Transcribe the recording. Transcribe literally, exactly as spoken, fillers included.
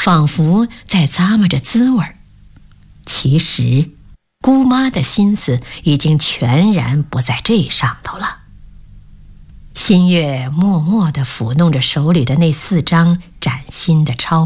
仿佛在咂摸着滋味儿。其实姑妈的心思已经全然不在这上头了。新月默默地抚弄着手里的那四张崭新的钞